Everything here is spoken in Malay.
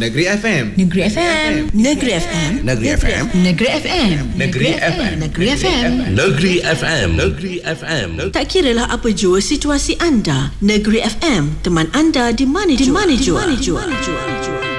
Negeri FM. Negeri FM. Negeri FM. Negeri FM. Negeri FM. Negeri FM. Negeri FM. Negeri FM. Negeri FM. Tak kiralah apa jua situasi anda, Negeri FM, teman anda di mana jua.